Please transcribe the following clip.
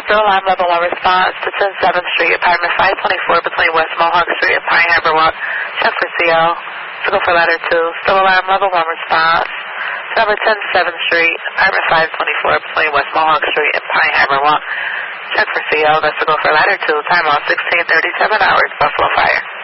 Still alarm level 1 response to 10th Street, apartment 524 between West Mohawk Street and Pine Harbor Walk. Check for CO. Signal for ladder 2. Still alarm level 1 response. Number 10th Street, apartment 524 between West Mohawk Street and Pine Harbor Walk. Check for CO. That's signal for ladder 2. Time on 16:37 hours. Buffalo Fire.